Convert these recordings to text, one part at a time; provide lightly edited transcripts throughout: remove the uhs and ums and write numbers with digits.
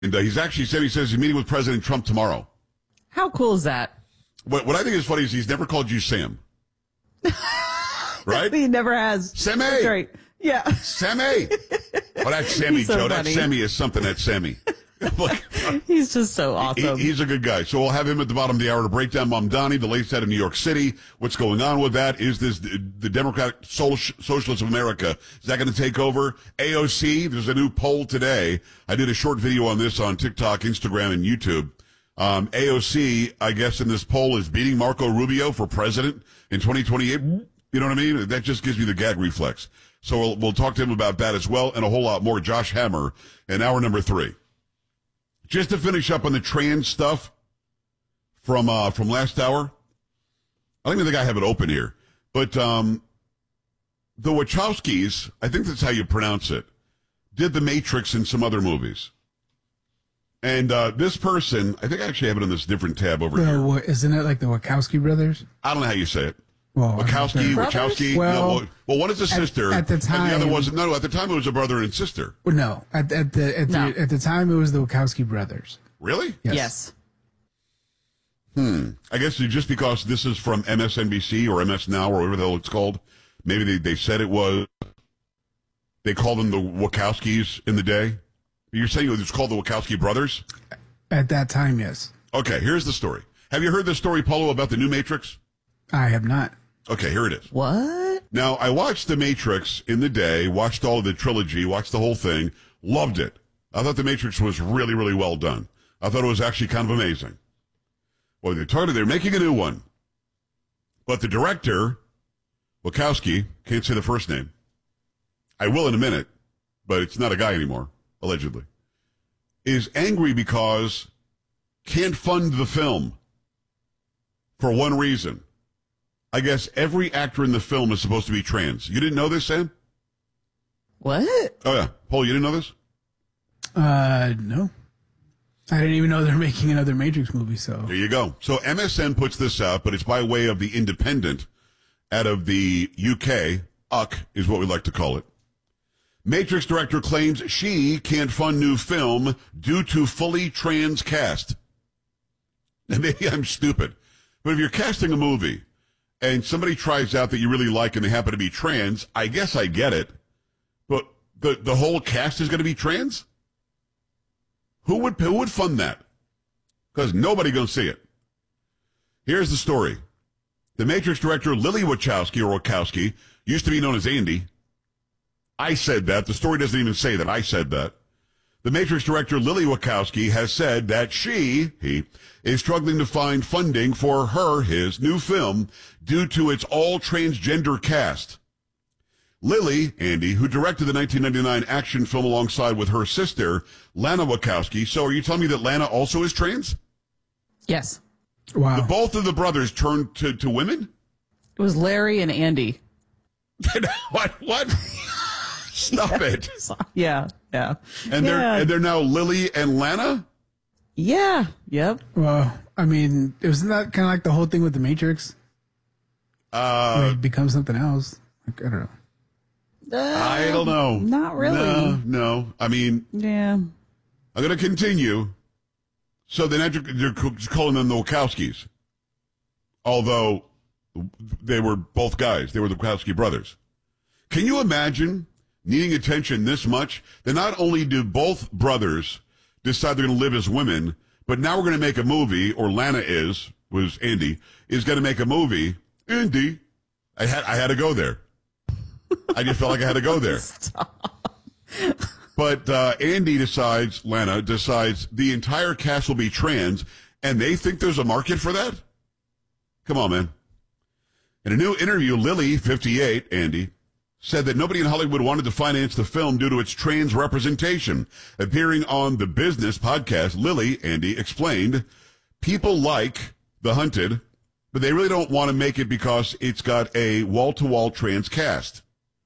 And he says he's meeting with President Trump tomorrow. How cool is that? What I think is funny is he's never called you Sam. Right? He never has. Sammy. That's right. Yeah. Sammy. Oh, that's Sammy, So Joe. funny. That Sammy is something. That's Sammy. He's just so awesome. He's a good guy. So we'll have him at the bottom of the hour to break down Mamdani, the latest out of New York City. What's going on with that? Is this the Democratic Socialists of America? Is that going to take over? AOC, there's a new poll today. I did a short video on this on TikTok, Instagram, and YouTube. AOC, I guess, in this poll is beating Marco Rubio for president in 2028. You know what I mean? That just gives me the gag reflex. So we'll talk to him about that as well and a whole lot more. Josh Hammer in hour number 3. Just to finish up on the trans stuff from last hour. I don't even think I have it open here. But the Wachowskis, I think that's how you pronounce it, did The Matrix and some other movies. And this person, I think I actually have it on this different tab over here. Isn't it like the Wachowski brothers? I don't know how you say it. Well, Wachowski. Well, well, one is a sister. At the time, and the other was no. At the time, it was a brother and sister. No, at the time, it was the Wachowski brothers. Really? Yes. I guess just because this is from MSNBC or MS Now or whatever the hell it's called, maybe they said it was. They called them the Wachowskis in the day. You're saying it was called the Wachowski brothers? At that time, yes. Okay, here's the story. Have you heard the story, Paulo, about the new Matrix? I have not. Okay, here it is. What? Now, I watched The Matrix in the day, watched all of the trilogy, watched the whole thing, loved it. I thought The Matrix was really, really well done. I thought it was actually kind of amazing. Well, they're making a new one. But the director, Wachowski, can't say the first name. I will in a minute, but it's not a guy anymore, allegedly, is angry because can't fund the film for one reason. I guess every actor in the film is supposed to be trans. You didn't know this, Sam? What? Oh, yeah. Paul, you didn't know this? No. I didn't even know they're making another Matrix movie, so. There you go. So MSN puts this out, but it's by way of the Independent out of the UK. UCK is what we like to call it. Matrix director claims she can't fund new film due to fully trans cast. And maybe I'm stupid, but if you're casting a movie and somebody tries out that you really like and they happen to be trans, I guess I get it. But the whole cast is going to be trans? Who would fund that? Because nobody going to see it. Here's the story. The Matrix director Lily Wachowski used to be known as Andy. I said that. The story doesn't even say that. I said that. The Matrix director Lily Wachowski has said that he is struggling to find funding for his new film due to its all transgender cast. Lily, Andy, who directed the 1999 action film alongside with her sister, Lana Wachowski. So are you telling me that Lana also is trans? Yes. Wow. Both of the brothers turned to women? It was Larry and Andy. What? Stop it. Yeah. And they're now Lily and Lana? Yeah. Yep. Well, I mean, wasn't that kind of like the whole thing with the Matrix? Where it becomes something else. Like, I don't know. I don't know. Not really. No. I mean, yeah. I'm going to continue. So they're calling them the Wachowskis. Although they were both guys. They were the Wachowski brothers. Can you imagine needing attention this much? That not only do both brothers decide they're going to live as women, but now we're going to make a movie, or Lana was Andy, is going to make a movie. Andy. I had to go there. I just felt like I had to go there. Stop. But Lana decides the entire cast will be trans, and they think there's a market for that? Come on, man. In a new interview, Lily, 58, Andy, said that nobody in Hollywood wanted to finance the film due to its trans representation. Appearing on the Business podcast, Lily, Andy, explained, people like The Hunted, but they really don't want to make it because it's got a wall-to-wall trans cast.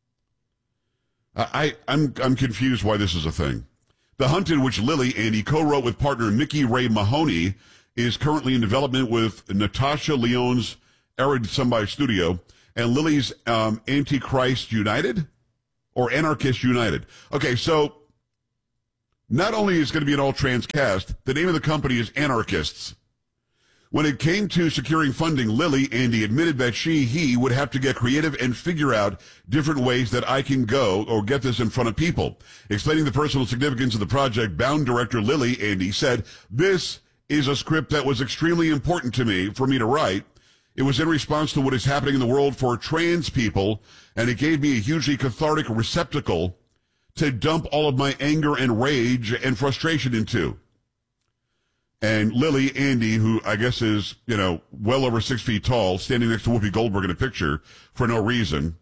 I'm confused why this is a thing. The Hunted, which Lily, Andy, co-wrote with partner Mickey Ray Mahoney, is currently in development with Natasha Lyonne's Arid Somebody Studio and Lily's Antichrist United or Anarchist United. Okay, so Not only is it going to be an all-trans cast, the name of the company is Anarchists. When it came to securing funding, Lily Andy admitted that he would have to get creative and figure out different ways that I can go or get this in front of people. Explaining the personal significance of the project, Bound director Lily Andy said, "This is a script that was extremely important to me, for me to write. It was in response to what is happening in the world for trans people, and it gave me a hugely cathartic receptacle to dump all of my anger and rage and frustration into." And Lily Andy, who I guess is, well over 6 feet tall, standing next to Whoopi Goldberg in a picture for no reason.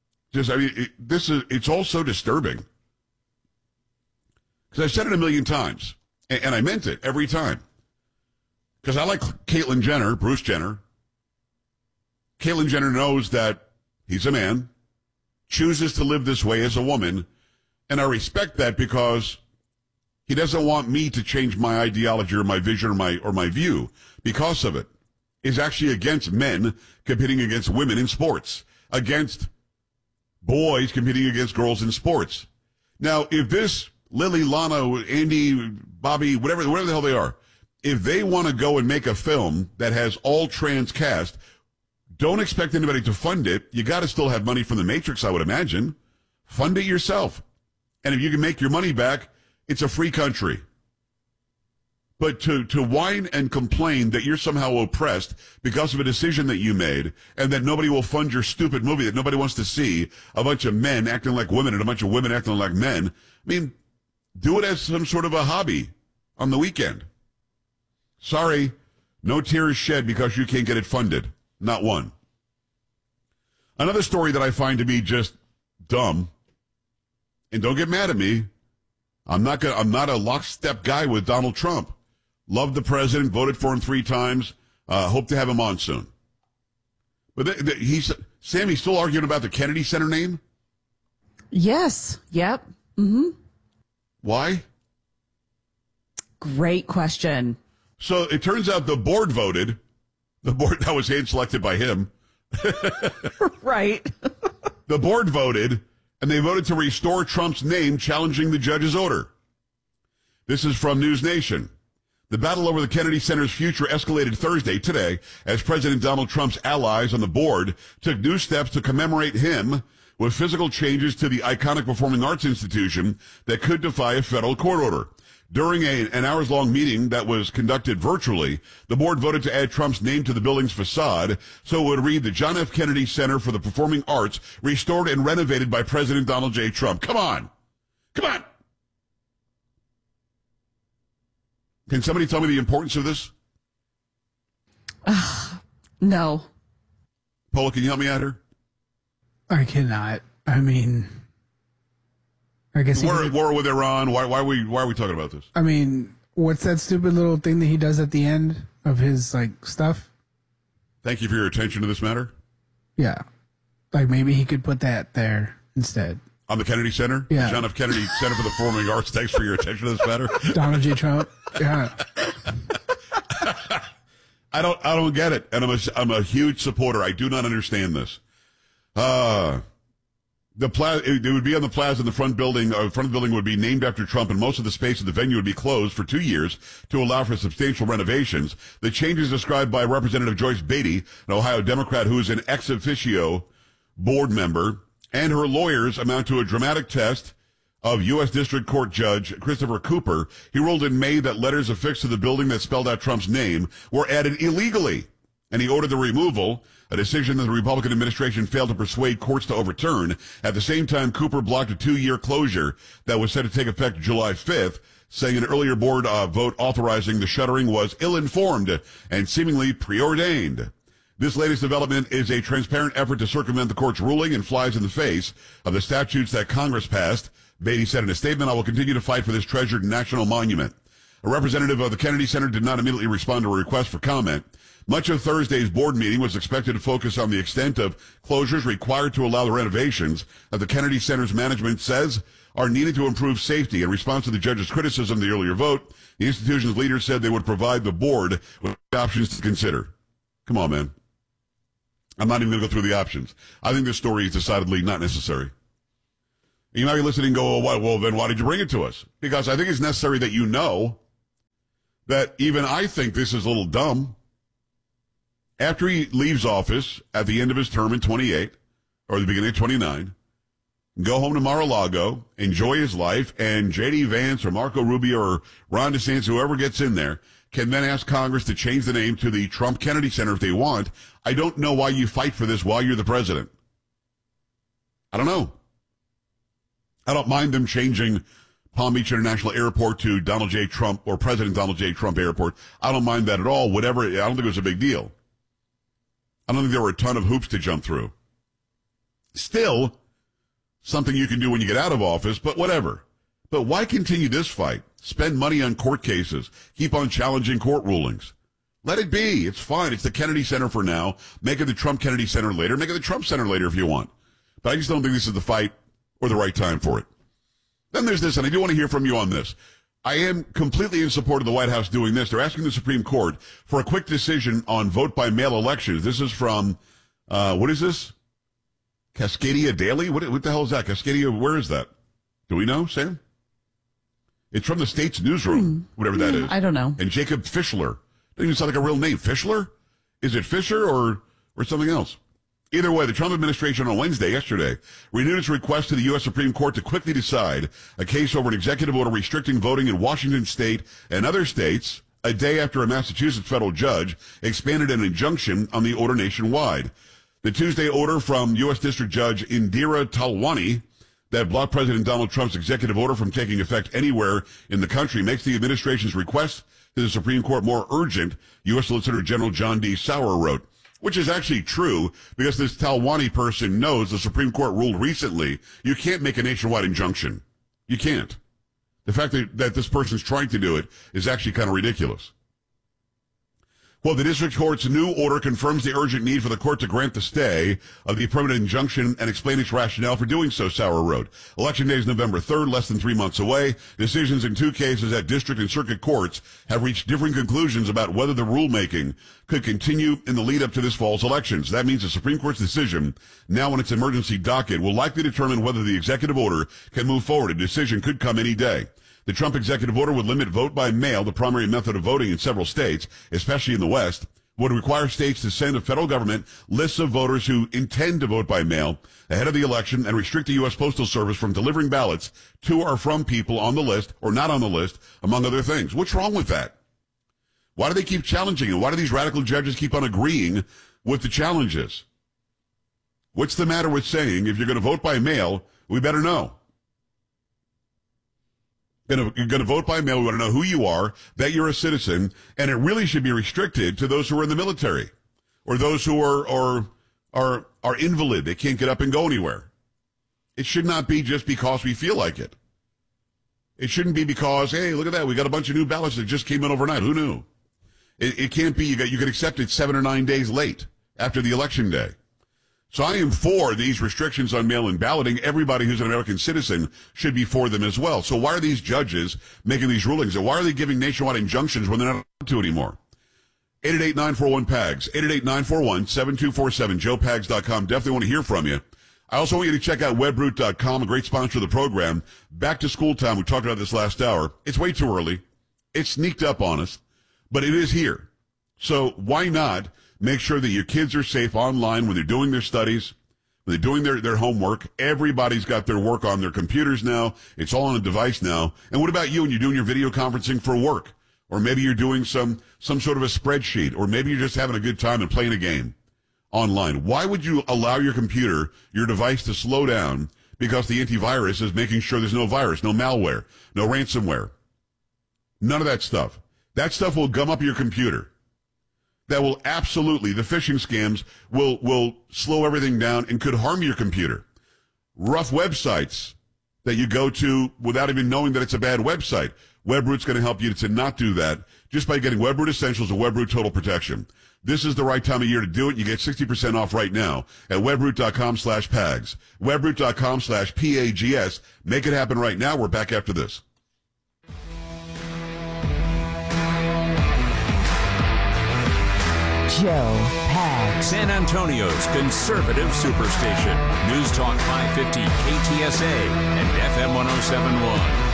It's all so disturbing. Because I've said it a million times, and I meant it every time. Because I like Caitlyn Jenner, Bruce Jenner. Caitlyn Jenner knows that he's a man, chooses to live this way as a woman, and I respect that because he doesn't want me to change my ideology or my vision or my view because of it. He's actually against men competing against women in sports, against boys competing against girls in sports. Now, if this Lily, Lana, Andy, Bobby, whatever the hell they are, if they want to go and make a film that has all trans cast, don't expect anybody to fund it. You got to still have money from the Matrix, I would imagine. Fund it yourself. And if you can make your money back, it's a free country. But to whine and complain that you're somehow oppressed because of a decision that you made and that nobody will fund your stupid movie that nobody wants to see, a bunch of men acting like women and a bunch of women acting like men, do it as some sort of a hobby on the weekend. Sorry, no tears shed because you can't get it funded. Not one. Another story that I find to be just dumb, and don't get mad at me, I'm not a lockstep guy with Donald Trump. Love the president, voted for him 3 times. Hope to have him on soon. But Sammy's still arguing about the Kennedy Center name? Yes. Yep. Mm-hmm. Why? Great question. So it turns out the board voted. The board that was hand selected by him. Right. The board voted, and they voted to restore Trump's name, challenging the judge's order. This is from News Nation. The battle over the Kennedy Center's future escalated Thursday, today, as President Donald Trump's allies on the board took new steps to commemorate him with physical changes to the iconic performing arts institution that could defy a federal court order. During an hours-long meeting that was conducted virtually, the board voted to add Trump's name to the building's facade, so it would read the John F. Kennedy Center for the Performing Arts, restored and renovated by President Donald J. Trump. Come on. Come on. Can somebody tell me the importance of this? No. Paula, can you help me out here? I cannot. I guess we're at war with Iran. Why are we talking about this? What's that stupid little thing that he does at the end of his stuff? Thank you for your attention to this matter. Yeah, maybe he could put that there instead. On the Kennedy Center? Yeah. John F. Kennedy Center for the Performing Arts. Thanks for your attention to this matter. Donald J. Trump. Yeah. I don't get it, and I'm a huge supporter. I do not understand this. It would be on the plaza in the front building. Front of the building would be named after Trump, and most of the space of the venue would be closed for 2 years to allow for substantial renovations. The changes described by Representative Joyce Beatty, an Ohio Democrat who is an ex officio board member, and her lawyers amount to a dramatic test of U.S. District Court Judge Christopher Cooper. He ruled in May that letters affixed to the building that spelled out Trump's name were added illegally, and he ordered the removal, a decision that the Republican administration failed to persuade courts to overturn. At the same time, Cooper blocked a 2-year closure that was set to take effect July 5th, saying an earlier board vote authorizing the shuttering was ill-informed and seemingly preordained. This latest development is a transparent effort to circumvent the court's ruling and flies in the face of the statutes that Congress passed. Beatty said in a statement, "I will continue to fight for this treasured national monument." A representative of the Kennedy Center did not immediately respond to a request for comment. Much of Thursday's board meeting was expected to focus on the extent of closures required to allow the renovations that the Kennedy Center's management says are needed to improve safety. In response to the judge's criticism of the earlier vote, the institution's leaders said they would provide the board with options to consider. Come on, man. I'm not even going to go through the options. I think this story is decidedly not necessary. You might be listening and go, well, then why did you bring it to us? Because I think it's necessary that you know that even I think this is a little dumb. After he leaves office at the end of his term in 28, or the beginning of 29, go home to Mar-a-Lago, enjoy his life, and J.D. Vance or Marco Rubio or Ron DeSantis, whoever gets in there, can then ask Congress to change the name to the Trump Kennedy Center if they want. I don't know why you fight for this while you're the president. I don't know. I don't mind them changing Palm Beach International Airport to Donald J. Trump or President Donald J. Trump Airport. I don't mind that at all. Whatever. I don't think it was a big deal. I don't think there were a ton of hoops to jump through. Still, something you can do when you get out of office, but whatever. But why continue this fight? Spend money on court cases. Keep on challenging court rulings. Let it be. It's fine. It's the Kennedy Center for now. Make it the Trump Kennedy Center later. Make it the Trump Center later if you want. But I just don't think this is the fight or the right time for it. Then there's this, and I do want to hear from you on this. I am completely in support of the White House doing this. They're asking the Supreme Court for a quick decision on vote-by-mail elections. This is from, what is this? Cascadia Daily? What the hell is that? Cascadia, where is that? Do we know, Sam? It's from the State's Newsroom, whatever that is. I don't know. And Jacob Fischler. Doesn't even sound like a real name. Fischler? Is it Fisher or something else? Either way, the Trump administration on Wednesday, yesterday, renewed its request to the U.S. Supreme Court to quickly decide a case over an executive order restricting voting in Washington state and other states a day after a Massachusetts federal judge expanded an injunction on the order nationwide. The Tuesday order from U.S. District Judge Indira Talwani that blocked President Donald Trump's executive order from taking effect anywhere in the country makes the administration's request to the Supreme Court more urgent, U.S. Solicitor General John D. Sauer wrote. Which is actually true, because this Talwani person knows the Supreme Court ruled recently you can't make a nationwide injunction. You can't. The fact that this person's trying to do it is actually kind of ridiculous. Well, the district court's new order confirms the urgent need for the court to grant the stay of the permanent injunction and explain its rationale for doing so, Sauer wrote. Election day is November 3rd, less than 3 months away. Decisions in 2 cases at district and circuit courts have reached different conclusions about whether the rulemaking could continue in the lead up to this fall's elections. That means the Supreme Court's decision, now on its emergency docket, will likely determine whether the executive order can move forward. A decision could come any day. The Trump executive order would limit vote by mail, the primary method of voting in several states, especially in the West, would require states to send the federal government lists of voters who intend to vote by mail ahead of the election and restrict the U.S. Postal Service from delivering ballots to or from people on the list or not on the list, among other things. What's wrong with that? Why do they keep challenging it? Why do these radical judges keep on agreeing with the challenges? What's the matter with saying, if you're going to vote by mail, we better know? You're going to vote by mail. We want to know who you are, that you're a citizen, and it really should be restricted to those who are in the military or those who are invalid. They can't get up and go anywhere. It should not be just because we feel like it. It shouldn't be because, hey, look at that. We got a bunch of new ballots that just came in overnight. Who knew? It can't be. You can accept it 7 or 9 days late after the election day. So I am for these restrictions on mail-in balloting. Everybody who's an American citizen should be for them as well. So why are these judges making these rulings? And why are they giving nationwide injunctions when they're not allowed to anymore? 888-941-PAGS, 888-941-7247, joepags.com. Definitely want to hear from you. I also want you to check out webroot.com, a great sponsor of the program. Back to school time. We talked about this last hour. It's way too early. It sneaked up on us, but it is here. So why not make sure that your kids are safe online when they're doing their studies, when they're doing their homework. Everybody's got their work on their computers now. It's all on a device now. And what about you when you're doing your video conferencing for work? Or maybe you're doing some sort of a spreadsheet, or maybe you're just having a good time and playing a game online. Why would you allow your computer, your device to slow down because the antivirus is making sure there's no virus, no malware, no ransomware? None of that stuff. That stuff will gum up your computer. That will absolutely, the phishing scams will slow everything down and could harm your computer. Rough websites that you go to without even knowing that it's a bad website. Webroot's going to help you to not do that just by getting Webroot Essentials and Webroot Total Protection. This is the right time of year to do it. You get 60% off right now at webroot.com/PAGS. Webroot.com/PAGS. Make it happen right now. We're back after this. Joe Pags. San Antonio's conservative superstation. News Talk 550 KTSA and FM 1071.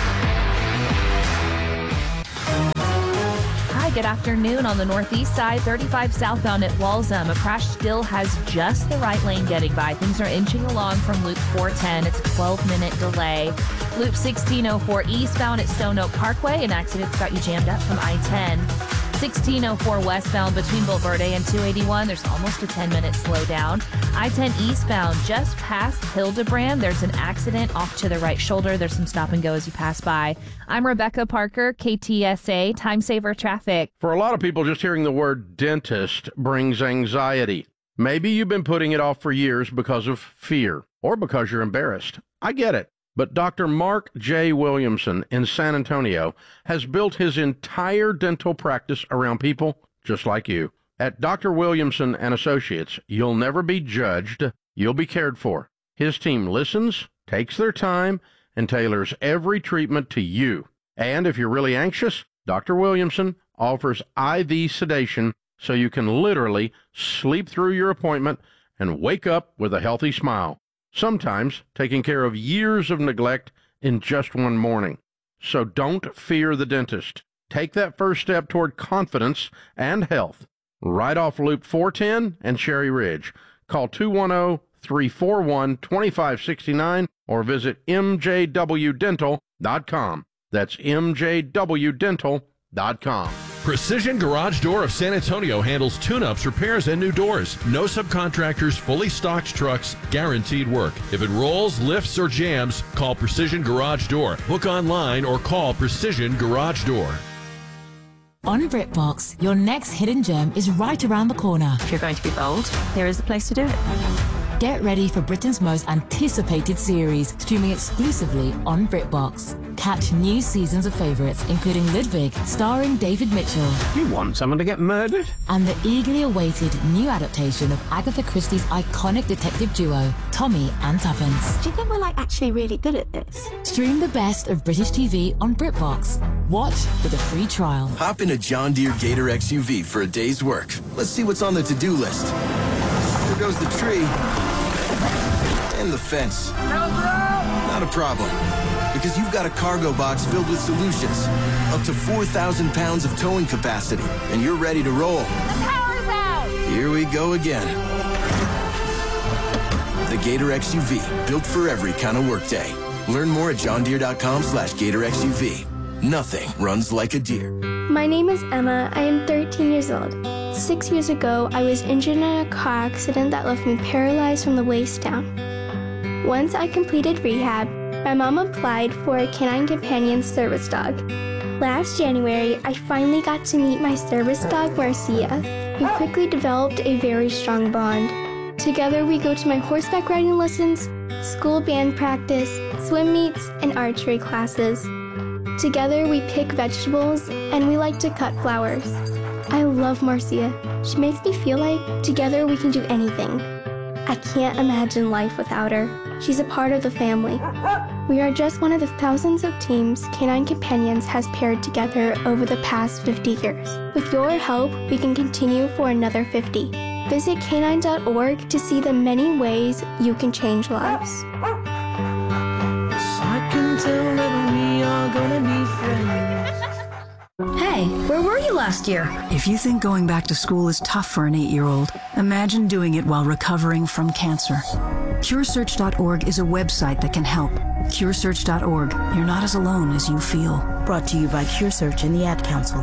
Hi, good afternoon. On the northeast side, 35 southbound at Walzem. A crash still has just the right lane getting by. Things are inching along from Loop 410. It's a 12-minute delay. Loop 1604 eastbound at Stone Oak Parkway. An accident's got you jammed up from I-10. 1604 westbound between Bulverde and 281. There's almost a 10-minute slowdown. I-10 eastbound just past Hildebrand. There's an accident off to the right shoulder. There's some stop and go as you pass by. I'm Rebecca Parker, KTSA, Time Saver Traffic. For a lot of people, just hearing the word dentist brings anxiety. Maybe you've been putting it off for years because of fear or because you're embarrassed. I get it. But Dr. Mark J. Williamson in San Antonio has built his entire dental practice around people just like you. At Dr. Williamson and Associates, you'll never be judged, you'll be cared for. His team listens, takes their time, and tailors every treatment to you. And if you're really anxious, Dr. Williamson offers IV sedation so you can literally sleep through your appointment and wake up with a healthy smile. Sometimes taking care of years of neglect in just one morning. So don't fear the dentist. Take that first step toward confidence and health. Right off Loop 410 and Cherry Ridge. Call 210-341-2569 or visit mjwdental.com. That's mjwdental.com. Precision Garage Door of San Antonio handles tune-ups, repairs, and new doors. No subcontractors, fully stocked trucks, guaranteed work. If it rolls, lifts, or jams, call Precision Garage Door. Book online or call Precision Garage Door. On BritBox, your next hidden gem is right around the corner. If you're going to be bold, here is the place to do it. Get ready for Britain's most anticipated series, streaming exclusively on BritBox. Catch new seasons of favourites, including Ludwig, starring David Mitchell. You want someone to get murdered? And the eagerly awaited new adaptation of Agatha Christie's iconic detective duo, Tommy and Tuppence. Do you think we're actually really good at this? Stream the best of British TV on BritBox. Watch with a free trial. Hop in a John Deere Gator XUV for a day's work. Let's see what's on the to-do list. There goes the tree. And the fence. Not a problem. Because you've got a cargo box filled with solutions. Up to 4,000 pounds of towing capacity. And you're ready to roll. The power's out! Here we go again. The Gator XUV. Built for every kind of workday. Learn more at johndeere.com/Gator XUV. Nothing runs like a deer. My name is Emma. I am 13 years old. 6 years ago, I was injured in a car accident that left me paralyzed from the waist down. Once I completed rehab, my mom applied for a Canine Companion service dog. Last January, I finally got to meet my service dog, Marcia. We quickly developed a very strong bond. Together, we go to my horseback riding lessons, school band practice, swim meets, and archery classes. Together, we pick vegetables, and we like to cut flowers. I love Marcia. She makes me feel like together we can do anything. I can't imagine life without her. She's a part of the family. We are just one of the thousands of teams Canine Companions has paired together over the past 50 years. With your help, we can continue for another 50. Visit canine.org to see the many ways you can change lives. I can tell that we are gonna be friends. Hey, where were you last year? If you think going back to school is tough for an 8-year-old, imagine doing it while recovering from cancer. CureSearch.org is a website that can help. CureSearch.org. You're not as alone as you feel. Brought to you by CureSearch and the Ad Council.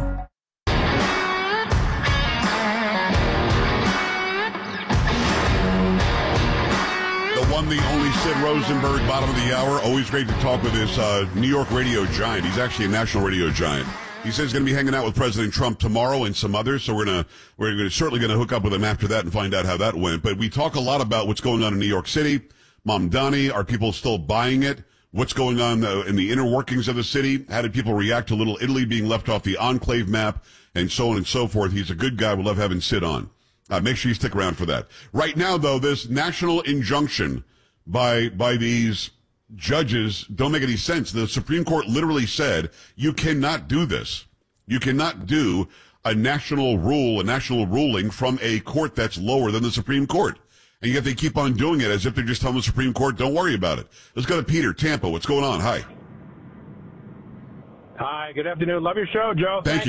The one, the only Sid Rosenberg, bottom of the hour. Always great to talk with this New York radio giant. He's actually a national radio giant. He says he's going to be hanging out with President Trump tomorrow and some others, so we're certainly going to hook up with him after that and find out how that went. But we talk a lot about what's going on in New York City. Mamdani, are people still buying it? What's going on in the inner workings of the city? How did people react to Little Italy being left off the enclave map, and so on and so forth? He's a good guy. We'll love having Sid on. Make sure you stick around for that. Right now, though, this national injunction by these judges don't make any sense. The Supreme Court literally said, you cannot do this. You cannot do a national rule, a national ruling from a court that's lower than the Supreme Court. And yet they keep on doing it as if they're just telling the Supreme Court, don't worry about it. Let's go to Peter, Tampa. What's going on? Hi. Hi, good afternoon. Love your show, Joe. Thank you.